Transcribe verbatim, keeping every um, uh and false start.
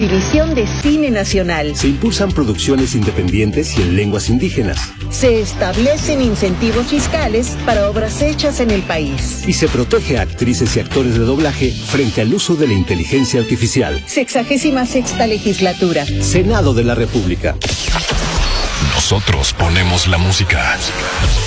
División de Cine Nacional. Se impulsan producciones independientes y en lenguas indígenas. Se establecen incentivos fiscales para obras hechas en el país. Y se protege a actrices y actores de doblaje frente al uso de la inteligencia artificial. Sexagésima sexta legislatura. Senado de la República. Nosotros ponemos la música.